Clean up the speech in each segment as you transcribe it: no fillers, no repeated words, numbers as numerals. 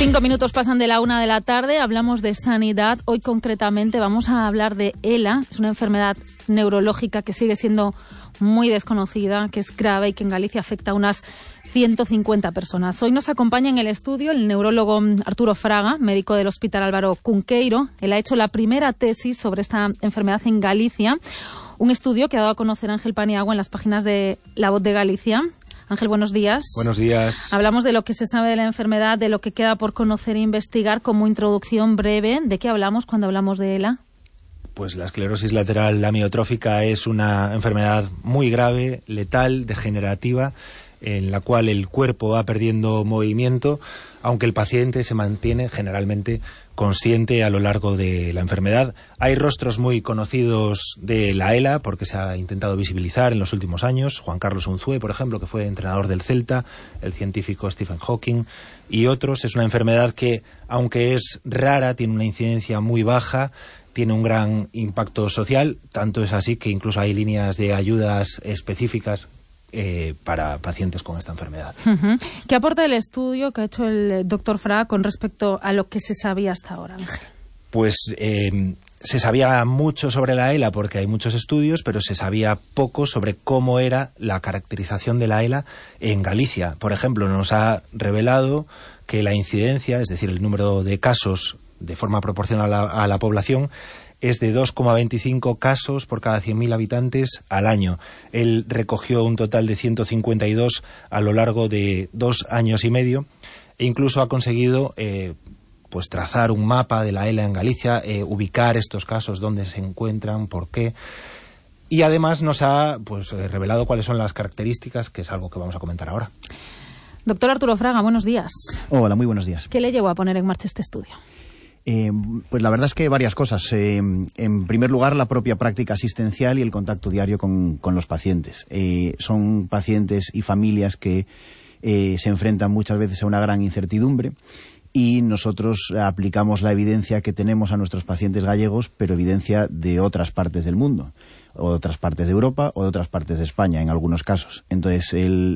5 minutos pasan de la 1 de la tarde, hablamos de sanidad. Hoy concretamente vamos a hablar de ELA. Es una enfermedad neurológica que sigue siendo muy desconocida, que es grave y que en Galicia afecta a unas 150 personas. Hoy nos acompaña en el estudio el neurólogo Arturo Fraga, médico del Hospital Álvaro Cunqueiro. Él ha hecho la primera tesis sobre esta enfermedad en Galicia, un estudio que ha dado a conocer Ángel Paniagua en las páginas de La Voz de Galicia. Ángel, buenos días. Buenos días. Hablamos de lo que se sabe de la enfermedad, de lo que queda por conocer e investigar. Como introducción breve, ¿de qué hablamos cuando hablamos de ELA? Pues la esclerosis lateral amiotrófica es una enfermedad muy grave, letal, degenerativa, en la cual el cuerpo va perdiendo movimiento, aunque el paciente se mantiene generalmente consciente a lo largo de la enfermedad. Hay rostros muy conocidos de la ELA porque se ha intentado visibilizar en los últimos años. Juan Carlos Unzué, por ejemplo, que fue entrenador del Celta, el científico Stephen Hawking y otros. Es una enfermedad que, aunque es rara, tiene una incidencia muy baja, tiene un gran impacto social. Tanto es así que incluso hay líneas de ayudas específicas para pacientes con esta enfermedad. ¿Qué aporta el estudio que ha hecho el doctor Fraga con respecto a lo que se sabía hasta ahora, Ángel? Pues se sabía mucho sobre la ELA porque hay muchos estudios, pero se sabía poco sobre cómo era la caracterización de la ELA en Galicia. Por ejemplo, nos ha revelado que la incidencia, es decir, el número de casos de forma proporcional a la población, es de 2,25 casos por cada 100.000 habitantes al año. Él recogió un total de 152 a lo largo de 2 años y medio e incluso ha conseguido pues trazar un mapa de la ELA en Galicia, ubicar estos casos, dónde se encuentran, por qué. Y además nos ha revelado cuáles son las características, que es algo que vamos a comentar ahora. Doctor Arturo Fraga, buenos días. Hola, muy buenos días. ¿Qué le llevó a poner en marcha este estudio? Pues la verdad es que varias cosas. En primer lugar, la propia práctica asistencial y el contacto diario con los pacientes. Son pacientes y familias que se enfrentan muchas veces a una gran incertidumbre y nosotros aplicamos la evidencia que tenemos a nuestros pacientes gallegos, pero evidencia de otras partes del mundo, o de otras partes de Europa o de otras partes de España en algunos casos. Entonces,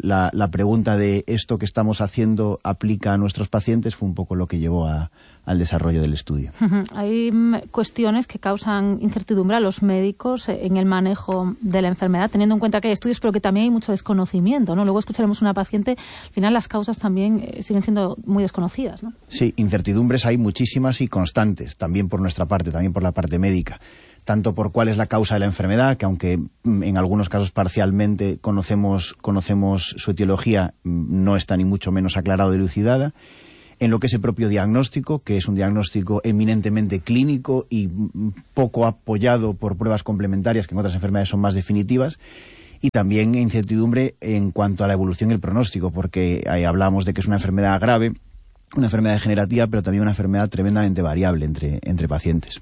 la pregunta de ¿esto que estamos haciendo aplica a nuestros pacientes? Fue un poco lo que llevó al desarrollo del estudio. Hay cuestiones que causan incertidumbre a los médicos en el manejo de la enfermedad, teniendo en cuenta que hay estudios, pero que también hay mucho desconocimiento, ¿no? Luego escucharemos a una paciente, al final las causas también siguen siendo muy desconocidas, ¿no? Sí, incertidumbres hay muchísimas y constantes, también por nuestra parte, también por la parte médica. Tanto por cuál es la causa de la enfermedad, que aunque en algunos casos parcialmente conocemos su etiología, no está ni mucho menos aclarada o dilucidada. En lo que es el propio diagnóstico, que es un diagnóstico eminentemente clínico y poco apoyado por pruebas complementarias, que en otras enfermedades son más definitivas. Y también incertidumbre en cuanto a la evolución y el pronóstico, porque ahí hablamos de que es una enfermedad grave, una enfermedad degenerativa, pero también una enfermedad tremendamente variable entre pacientes.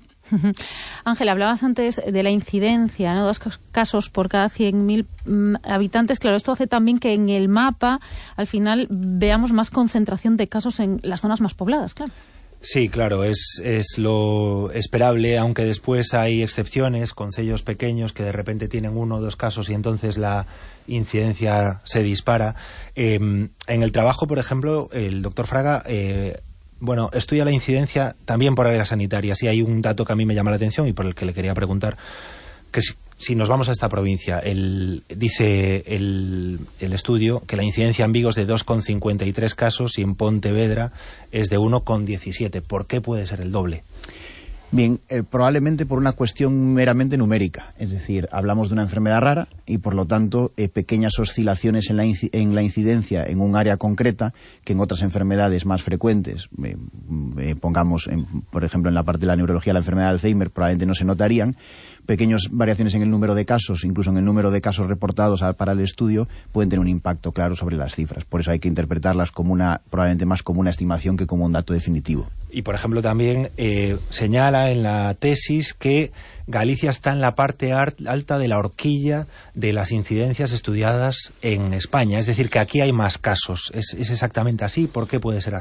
Ángel, hablabas antes de la incidencia, ¿no? 2 casos por cada 100.000 habitantes. Claro, esto hace también que en el mapa, al final, veamos más concentración de casos en las zonas más pobladas, claro. Sí, claro, es lo esperable, aunque después hay excepciones, concellos pequeños que de repente tienen 1 o 2 casos y entonces la incidencia se dispara. En el trabajo, por ejemplo, el doctor Fraga estudia la incidencia también por áreas sanitarias y hay un dato que a mí me llama la atención y por el que le quería preguntar, que si nos vamos a esta provincia, dice el estudio que la incidencia en Vigo es de 2,53 casos y en Pontevedra es de 1,17. ¿Por qué puede ser el doble? Bien, probablemente por una cuestión meramente numérica, es decir, hablamos de una enfermedad rara y por lo tanto pequeñas oscilaciones en la incidencia en un área concreta que en otras enfermedades más frecuentes, pongamos por ejemplo en la parte de la neurología la enfermedad de Alzheimer, probablemente no se notarían. Pequeñas variaciones en el número de casos, incluso en el número de casos reportados para el estudio, pueden tener un impacto claro sobre las cifras. Por eso hay que interpretarlas probablemente más como una estimación que como un dato definitivo. Y, por ejemplo, también señala en la tesis que Galicia está en la parte alta de la horquilla de las incidencias estudiadas en España. Es decir, que aquí hay más casos. ¿Es exactamente así? ¿Por qué puede ser así?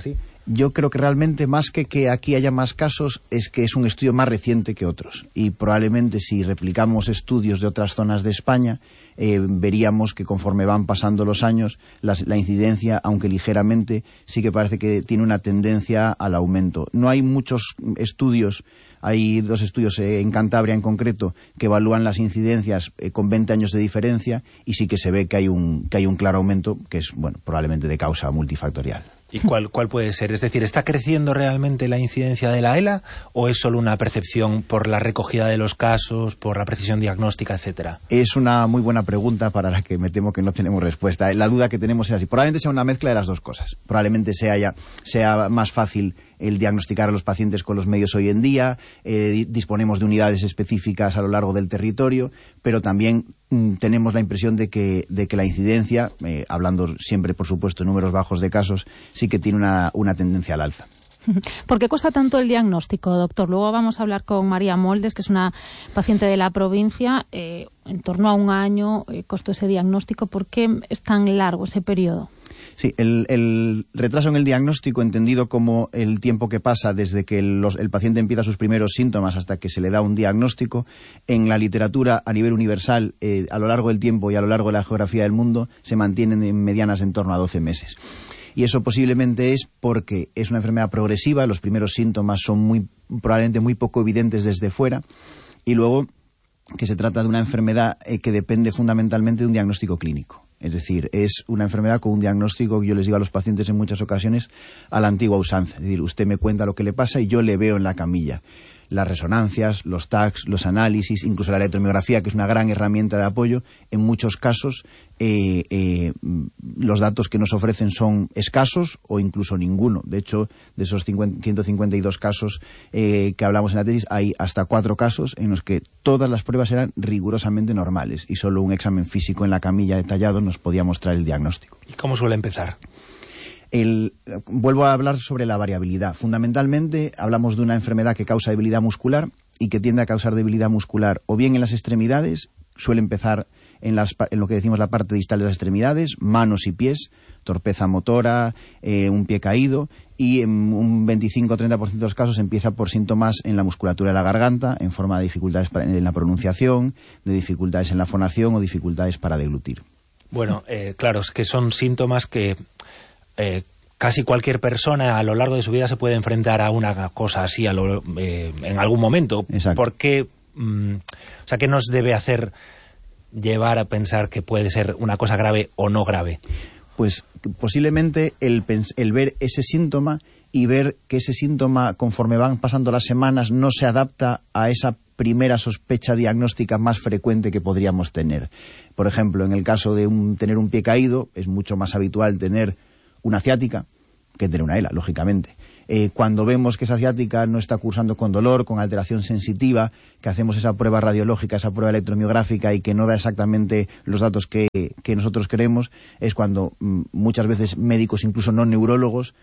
Yo creo que realmente, más que aquí haya más casos, es que es un estudio más reciente que otros. Y probablemente si replicamos estudios de otras zonas de España, veríamos que conforme van pasando los años, la incidencia, aunque ligeramente, sí que parece que tiene una tendencia al aumento. No hay muchos estudios. Hay 2 estudios en Cantabria en concreto que evalúan las incidencias con 20 años de diferencia, y sí que se ve que hay un claro aumento, que es, bueno, probablemente de causa multifactorial. ¿Y cuál puede ser? Es decir, ¿está creciendo realmente la incidencia de la ELA o es solo una percepción por la recogida de los casos, por la precisión diagnóstica, etcétera? Es una muy buena pregunta para la que me temo que no tenemos respuesta. La duda que tenemos es así. Probablemente sea una mezcla de las 2 cosas. Probablemente sea más fácil el diagnosticar a los pacientes con los medios hoy en día, disponemos de unidades específicas a lo largo del territorio, pero también tenemos la impresión de que la incidencia, hablando siempre, por supuesto, en números bajos de casos, sí que tiene una tendencia al alza. ¿Por qué cuesta tanto el diagnóstico, doctor? Luego vamos a hablar con María Moldes, que es una paciente de la provincia. En torno a 1 año costó ese diagnóstico. ¿Por qué es tan largo ese periodo? Sí, el retraso en el diagnóstico, entendido como el tiempo que pasa desde que el paciente empieza sus primeros síntomas hasta que se le da un diagnóstico, en la literatura a nivel universal, a lo largo del tiempo y a lo largo de la geografía del mundo, se mantienen en medianas en torno a 12 meses. Y eso posiblemente es porque es una enfermedad progresiva, los primeros síntomas son probablemente muy poco evidentes desde fuera, y luego que se trata de una enfermedad que depende fundamentalmente de un diagnóstico clínico. Es decir, es una enfermedad con un diagnóstico que yo les digo a los pacientes en muchas ocasiones a la antigua usanza. Es decir, usted me cuenta lo que le pasa y yo le veo en la camilla. Las resonancias, los TACs, los análisis, incluso la electromiografía, que es una gran herramienta de apoyo, en muchos casos los datos que nos ofrecen son escasos o incluso ninguno. De hecho, de esos 152 casos que hablamos en la tesis, hay hasta 4 casos en los que todas las pruebas eran rigurosamente normales y solo un examen físico en la camilla detallado nos podía mostrar el diagnóstico. ¿Y cómo suele empezar? Vuelvo a hablar sobre la variabilidad. Fundamentalmente hablamos de una enfermedad que causa debilidad muscular y que tiende a causar debilidad muscular o bien en las extremidades, suele empezar en lo que decimos la parte distal de las extremidades, manos y pies, torpeza motora, un pie caído, y en un 25-30% de los casos empieza por síntomas en la musculatura de la garganta, en forma de dificultades en la pronunciación, de dificultades en la fonación o dificultades para deglutir. Bueno, claro, es que son síntomas que casi cualquier persona a lo largo de su vida se puede enfrentar a una cosa así en algún momento. Exacto. ¿Por qué? O sea, ¿qué nos debe hacer llevar a pensar que puede ser una cosa grave o no grave? Pues posiblemente el ver ese síntoma y ver que ese síntoma, conforme van pasando las semanas, no se adapta a esa primera sospecha diagnóstica más frecuente que podríamos tener. Por ejemplo, en el caso de tener un pie caído, es mucho más habitual tener una ciática que tener una ELA, lógicamente. Cuando vemos que esa ciática no está cursando con dolor, con alteración sensitiva, que hacemos esa prueba radiológica, esa prueba electromiográfica y que no da exactamente los datos que nosotros queremos, es cuando muchas veces médicos, incluso no neurólogos,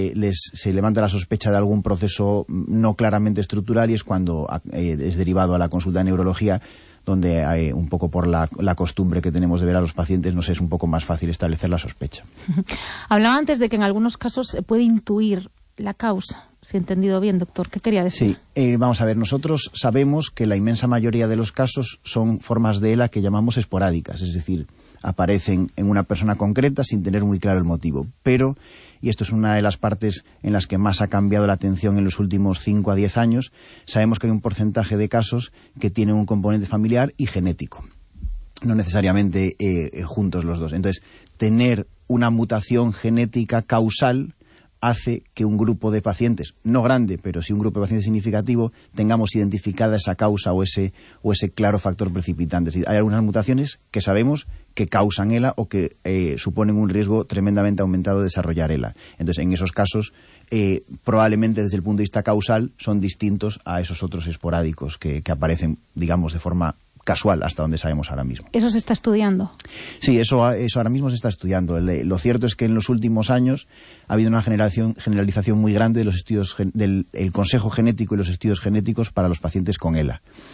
se levanta la sospecha de algún proceso no claramente estructural, y es cuando es derivado a la consulta de neurología, donde hay, un poco por la costumbre que tenemos de ver a los pacientes, nos es un poco más fácil establecer la sospecha. Hablaba antes de que en algunos casos se puede intuir la causa. Si he entendido bien, doctor, ¿qué quería decir? Sí, vamos a ver, nosotros sabemos que la inmensa mayoría de los casos son formas de ELA que llamamos esporádicas, es decir, aparecen en una persona concreta sin tener muy claro el motivo. Pero, y esto es una de las partes en las que más ha cambiado la atención en los últimos 5 a 10 años, sabemos que hay un porcentaje de casos que tienen un componente familiar y genético, no necesariamente juntos los dos. Entonces, tener una mutación genética causal hace que un grupo de pacientes, no grande, pero sí un grupo de pacientes significativo, tengamos identificada esa causa o ese claro factor precipitante. Es decir, hay algunas mutaciones que sabemos que causan ELA o que suponen un riesgo tremendamente aumentado de desarrollar ELA. Entonces, en esos casos, probablemente desde el punto de vista causal, son distintos a esos otros esporádicos que aparecen, digamos, de forma casual, hasta donde sabemos ahora mismo. ¿Eso se está estudiando? Sí, eso ahora mismo se está estudiando. Lo cierto es que en los últimos años ha habido una generalización muy grande de los estudios del Consejo Genético y los estudios genéticos para los pacientes con ELA.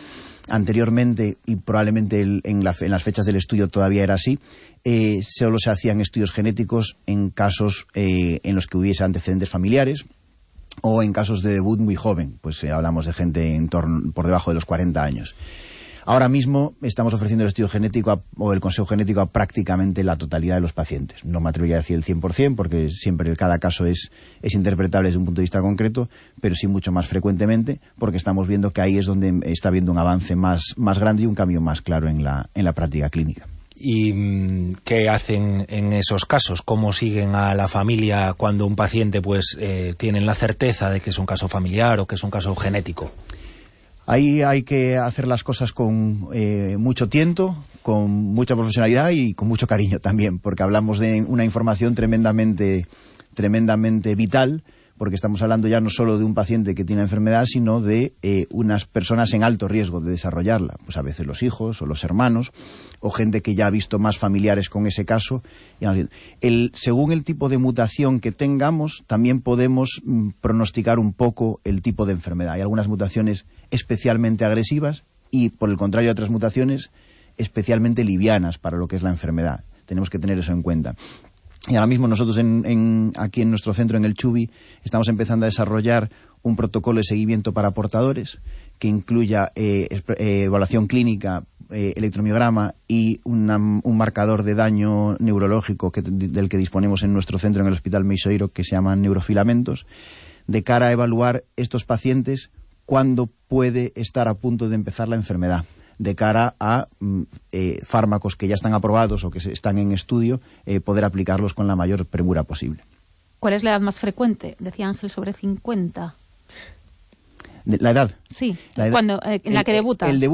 anteriormente, y probablemente en las fechas del estudio todavía era así, solo se hacían estudios genéticos en casos en los que hubiese antecedentes familiares o en casos de debut muy joven, pues hablamos de gente por debajo de los 40 años. Ahora mismo estamos ofreciendo el estudio genético o el consejo genético a prácticamente la totalidad de los pacientes. No me atrevería a decir el 100%, porque siempre cada caso es interpretable desde un punto de vista concreto, pero sí mucho más frecuentemente, porque estamos viendo que ahí es donde está habiendo un avance más grande y un cambio más claro en la práctica clínica. ¿Y qué hacen en esos casos? ¿Cómo siguen a la familia cuando un paciente pues tienen la certeza de que es un caso familiar o que es un caso genético? Ahí hay que hacer las cosas con mucho tiento, con mucha profesionalidad y con mucho cariño también, porque hablamos de una información tremendamente vital, porque estamos hablando ya no solo de un paciente que tiene enfermedad, sino de unas personas en alto riesgo de desarrollarla, pues a veces los hijos o los hermanos, o gente que ya ha visto más familiares con ese caso. Según el tipo de mutación que tengamos, también podemos pronosticar un poco el tipo de enfermedad. Hay algunas mutaciones especialmente agresivas y, por el contrario, otras mutaciones especialmente livianas para lo que es la enfermedad. Tenemos que tener eso en cuenta. Y ahora mismo nosotros aquí en nuestro centro, en el Chubi, estamos empezando a desarrollar un protocolo de seguimiento para portadores que incluya evaluación clínica, electromiograma y un marcador de daño neurológico del que disponemos en nuestro centro, en el Hospital Meixoeiro, que se llaman neurofilamentos, de cara a evaluar estos pacientes cuándo puede estar a punto de empezar la enfermedad, de cara a fármacos que ya están aprobados o que están en estudio, poder aplicarlos con la mayor premura posible. ¿Cuál es la edad más frecuente? Decía Ángel sobre 50. ¿La edad? Sí, la edad, cuando, en la que debuta. El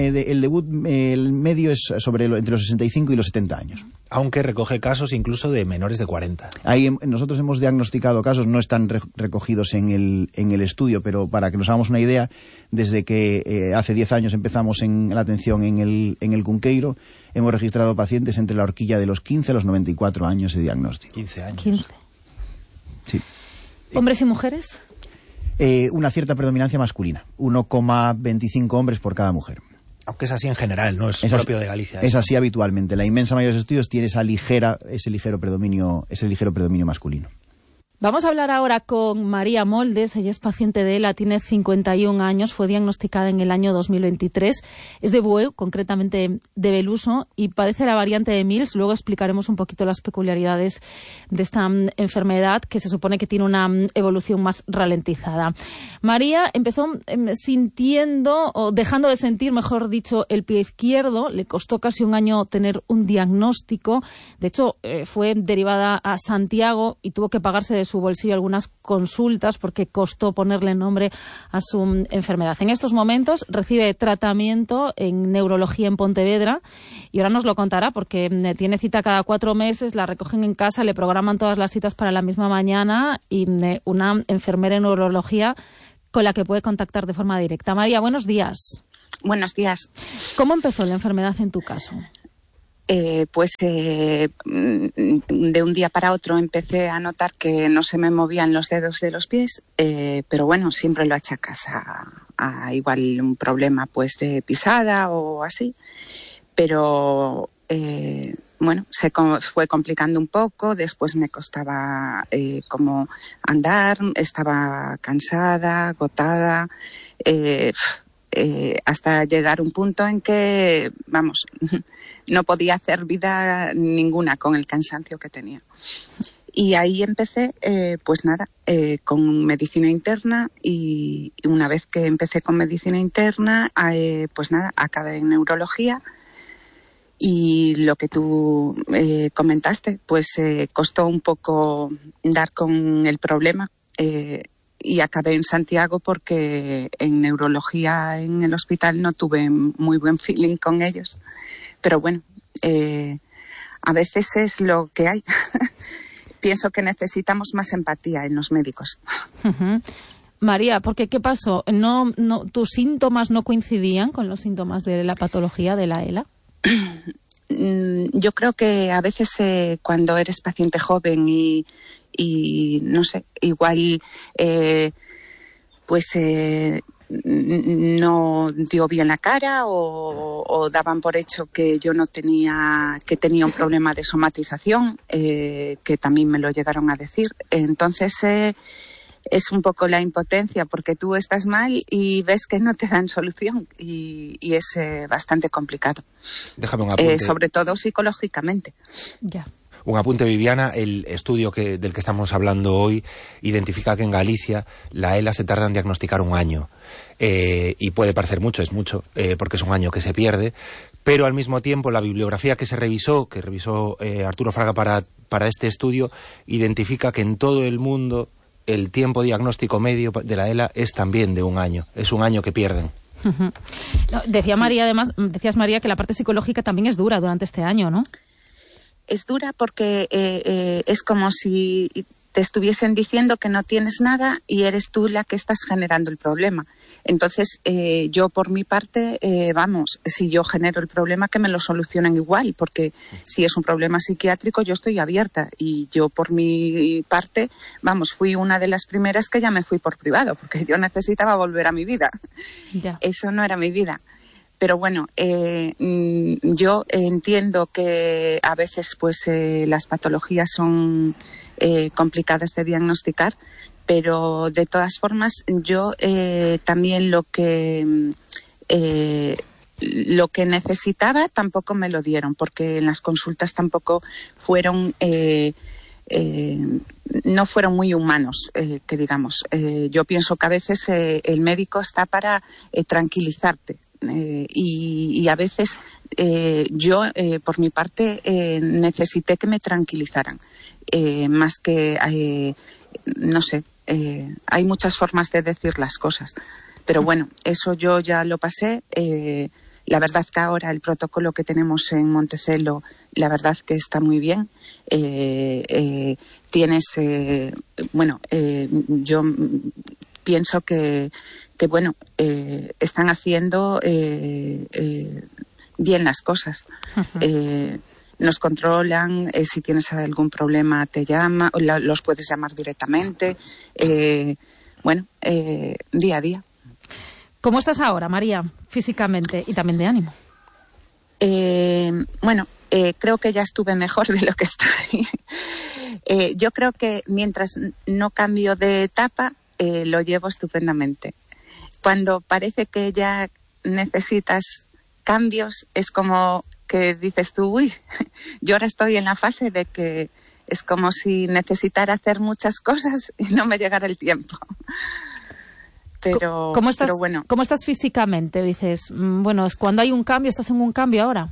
medio es entre los 65 y los 70 años. Aunque recoge casos incluso de menores de 40. Ahí nosotros hemos diagnosticado casos, no están recogidos en el estudio, pero para que nos hagamos una idea, desde que hace 10 años empezamos en la atención en el Cunqueiro, hemos registrado pacientes entre la horquilla de los 15 a los 94 años de diagnóstico. 15 años. 15. Sí. ¿Hombres y mujeres? Una cierta predominancia masculina, 1,25 hombres por cada mujer. Aunque es así en general, no es propio de Galicia. Es así habitualmente. La inmensa mayoría de los estudios tiene ese ligero predominio masculino. Vamos a hablar ahora con María Moldes. Ella es paciente de ELA, tiene 51 años, fue diagnosticada en el año 2023. Es de Bueu, concretamente de Beluso, y padece la variante de Mills. Luego explicaremos un poquito las peculiaridades de esta enfermedad, que se supone que tiene una evolución más ralentizada. María empezó sintiendo, o dejando de sentir, mejor dicho, el pie izquierdo. Le costó casi un año tener un diagnóstico. De hecho, fue derivada a Santiago y tuvo que pagarse de su bolsillo algunas consultas porque costó ponerle nombre a su enfermedad. En estos momentos recibe tratamiento en neurología en Pontevedra y ahora nos lo contará porque tiene cita cada 4 meses, la recogen en casa, le programan todas las citas para la misma mañana y una enfermera en neurología con la que puede contactar de forma directa. María, buenos días. Buenos días. ¿Cómo empezó la enfermedad en tu caso? De un día para otro empecé a notar que no se me movían los dedos de los pies, pero bueno, siempre lo achacas a igual un problema pues de pisada o así, pero bueno, se fue complicando un poco, después me costaba como andar, estaba cansada, agotada, hasta llegar a un punto en que, vamos, no podía hacer vida ninguna con el cansancio que tenía. Y ahí empecé, pues nada, con medicina interna y una vez que empecé con medicina interna, pues nada, acabé en neurología y lo que tú comentaste, pues costó un poco dar con el problema. Y acabé en Santiago porque en neurología en el hospital no tuve muy buen feeling con ellos. Pero bueno, a veces es lo que hay. Pienso que necesitamos más empatía en los médicos. Uh-huh. María, porque ¿qué pasó? ¿Tus síntomas no coincidían con los síntomas de la patología de la ELA? Yo creo que a veces cuando eres paciente joven y no sé, igual pues no dio bien la cara o daban por hecho que yo no tenía, que tenía un problema de somatización, que también me lo llegaron a decir. Entonces es un poco la impotencia, porque tú estás mal y ves que no te dan solución y es bastante complicado. Déjame un apunte. Sobre todo psicológicamente. Ya. Un apunte, Viviana. El estudio del que estamos hablando hoy identifica que en Galicia la ELA se tarda en diagnosticar 1 año. Y puede parecer mucho, es mucho, porque es 1 año que se pierde, pero al mismo tiempo la bibliografía que revisó Arturo Fraga para este estudio, identifica que en todo el mundo el tiempo diagnóstico medio de la ELA es también de 1 año. Es 1 año que pierden. Decías, María, que la parte psicológica también es dura durante este año, ¿no? Es dura porque es como si te estuviesen diciendo que no tienes nada y eres tú la que estás generando el problema. Entonces, yo por mi parte, si yo genero el problema, que me lo solucionen igual, porque si es un problema psiquiátrico, yo estoy abierta. Y yo por mi parte, fui una de las primeras que ya me fui por privado, porque yo necesitaba volver a mi vida. Ya. Eso no era mi vida. Pero bueno, yo entiendo que a veces pues las patologías son complicadas de diagnosticar, pero de todas formas yo también lo que necesitaba tampoco me lo dieron, porque en las consultas tampoco fueron no fueron muy humanos, que digamos. Yo pienso que a veces el médico está para tranquilizarte. Y a veces yo, por mi parte, necesité que me tranquilizaran. Más que, no sé, hay muchas formas de decir las cosas. Pero bueno, eso yo ya lo pasé. La verdad que ahora el protocolo que tenemos en Montecelo, la verdad que está muy bien. Yo pienso que bueno, están haciendo bien las cosas. Nos controlan, si tienes algún problema te llama, los puedes llamar directamente. Día a día. ¿Cómo estás ahora, María, físicamente y también de ánimo? Creo que ya estuve mejor de lo que estoy. Yo creo que mientras no cambio de etapa, lo llevo estupendamente. Cuando parece que ya necesitas cambios, es como que dices tú, yo ahora estoy en la fase de que es como si necesitara hacer muchas cosas y no me llegara el tiempo. Pero bueno. ¿Cómo estás físicamente? Dices, es cuando hay un cambio, ¿estás en un cambio ahora?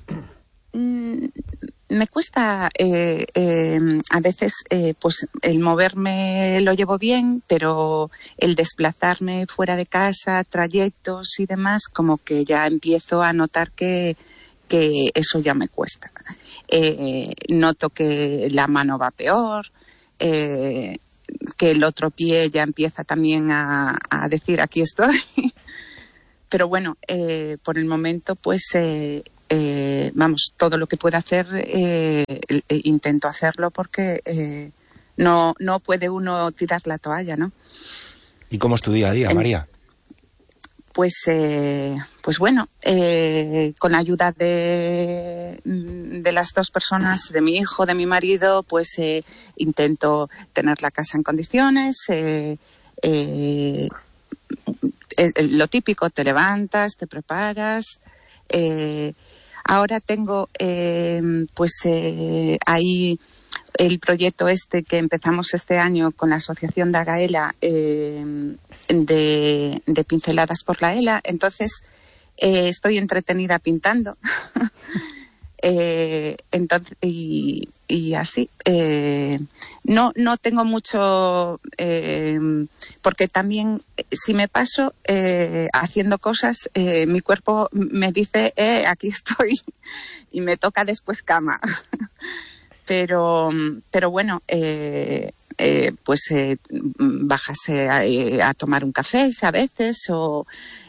Me cuesta a veces pues el moverme lo llevo bien, pero el desplazarme fuera de casa, trayectos y demás, como que ya empiezo a notar que eso ya me cuesta. Noto que la mano va peor, que el otro pie ya empieza también a decir aquí estoy. Pero bueno, por el momento pues todo lo que pueda hacer intento hacerlo, porque no puede uno tirar la toalla, ¿no? ¿Y cómo es tu día a día, María? Pues bueno, con ayuda de las dos personas, de mi hijo, de mi marido, pues intento tener la casa en condiciones. Lo típico, te levantas, te preparas. Ahora tengo ahí el proyecto que empezamos este año con la asociación de Agaela, de pinceladas por la ELA. Entonces estoy entretenida pintando. Entonces, y así no tengo mucho, porque también si me paso haciendo cosas, mi cuerpo me dice aquí estoy, y me toca después cama. Pero bueno, bajas a tomar un café a veces, o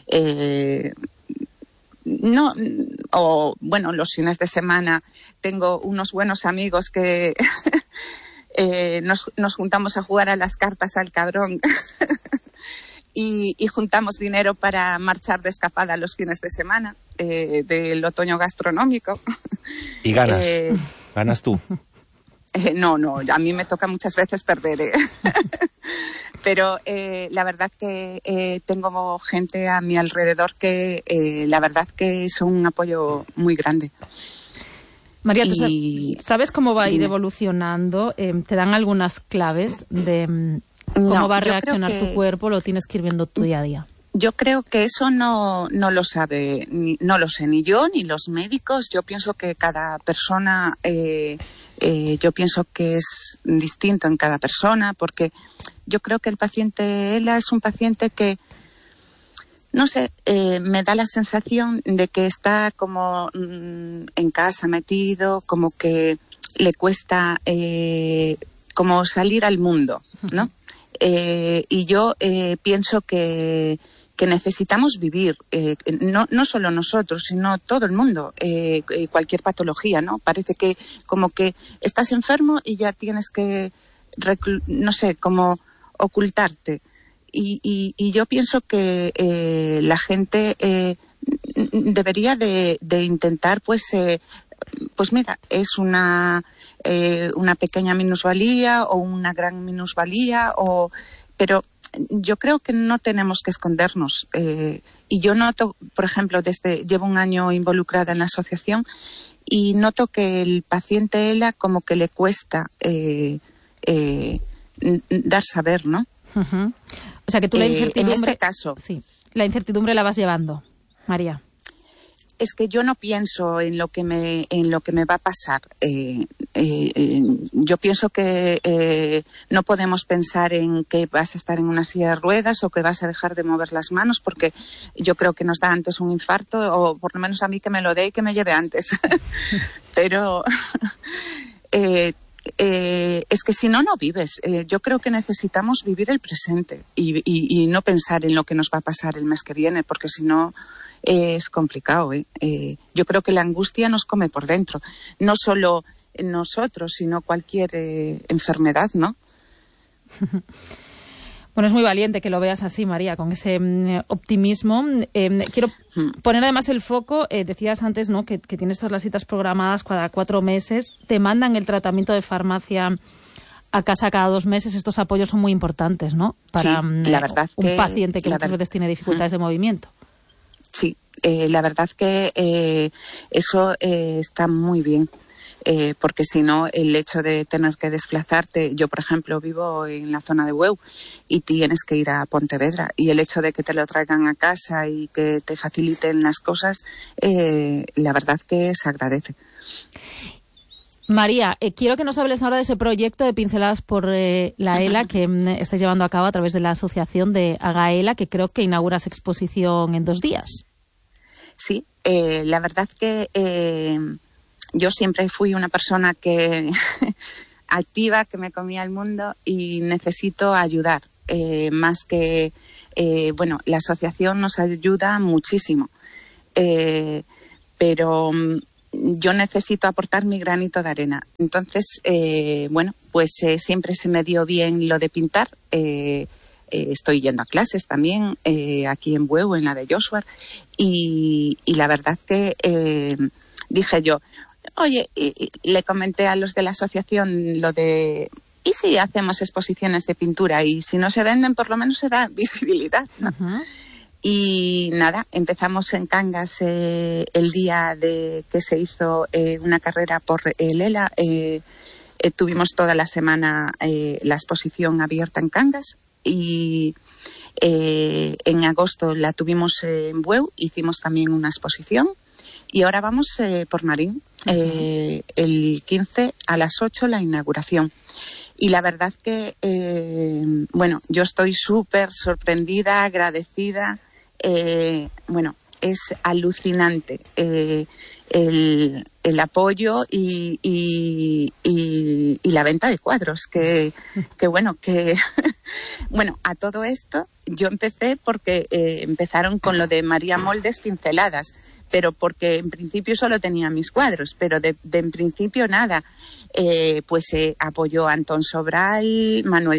los fines de semana tengo unos buenos amigos que nos juntamos a jugar a las cartas al cabrón. y juntamos dinero para marchar de escapada los fines de semana del otoño gastronómico. ¿Y ganas? ¿Ganas tú? No, a mí me toca muchas veces perder, Pero la verdad que tengo gente a mi alrededor que la verdad que son un apoyo muy grande. María, ¿tú sabes cómo va a ir evolucionando? ¿Te dan algunas claves de cómo va a reaccionar tu cuerpo? ¿Lo tienes que ir viendo tu día a día? Yo creo que eso no lo sabe, no lo sé ni yo ni los médicos. Yo pienso que cada persona, yo pienso que es distinto en cada persona, porque yo creo que el paciente ELA es un paciente que, no sé, me da la sensación de que está como en casa metido, como que le cuesta como salir al mundo, ¿no? Y yo pienso que necesitamos vivir, no solo nosotros, sino todo el mundo, cualquier patología, ¿no? Parece que como que estás enfermo y ya tienes que, no sé, como ocultarte. Y yo pienso que la gente debería de intentar, pues mira, es una pequeña minusvalía o una gran minusvalía, pero yo creo que no tenemos que escondernos. Y yo noto, por ejemplo, llevo un año involucrada en la asociación y noto que el paciente ELA como que le cuesta dar saber, ¿no? Uh-huh. O sea que tú la incertidumbre... En este caso... Sí, la incertidumbre la vas llevando, María. Es que yo no pienso en lo que me va a pasar. Yo pienso que no podemos pensar en que vas a estar en una silla de ruedas o que vas a dejar de mover las manos, porque yo creo que nos da antes un infarto, o por lo menos a mí que me lo dé y que me lleve antes. Pero es que si no vives. Yo creo que necesitamos vivir el presente y no pensar en lo que nos va a pasar el mes que viene, porque si no... es complicado, yo creo que la angustia nos come por dentro, no solo nosotros, sino cualquier enfermedad, ¿no? Bueno, es muy valiente que lo veas así, María, con ese optimismo. Quiero poner además el foco, decías antes, ¿no?, que tienes todas las citas programadas cada 4 meses, te mandan el tratamiento de farmacia a casa cada 2 meses. Estos apoyos son muy importantes, ¿no?, para la verdad un paciente que muchas veces tiene dificultades de movimiento. Sí, la verdad que eso está muy bien, porque si no, el hecho de tener que desplazarte, yo por ejemplo vivo en la zona de Bueu y tienes que ir a Pontevedra, y el hecho de que te lo traigan a casa y que te faciliten las cosas, la verdad que se agradece. María, quiero que nos hables ahora de ese proyecto de Pinceladas por la ELA que estás llevando a cabo a través de la asociación de Agaela, que creo que inauguras exposición en 2 días. Sí, la verdad que yo siempre fui una persona que activa, que me comía el mundo y necesito ayudar. Más que, la asociación nos ayuda muchísimo, pero yo necesito aportar mi granito de arena. Entonces, siempre se me dio bien lo de pintar. Estoy yendo a clases también aquí en Bueu, en la de Joshua, y la verdad que dije yo, oye, y le comenté a los de la asociación lo de, ¿y si hacemos exposiciones de pintura? Y si no se venden, por lo menos se da visibilidad, ¿no? Uh-huh. Y nada, empezamos en Cangas el día de que se hizo una carrera por el ELA. Tuvimos toda la semana la exposición abierta en Cangas, y en agosto la tuvimos en Bueu, hicimos también una exposición, y ahora vamos por Marín, el 15 a las 8 la inauguración. Y la verdad que, yo estoy súper sorprendida, agradecida. Es alucinante el apoyo y la venta de cuadros, que a todo esto yo empecé porque empezaron con lo de María Moldes Pinceladas, pero porque en principio solo tenía mis cuadros, pero de en principio nada. Apoyó a Antón Sobral, Manuel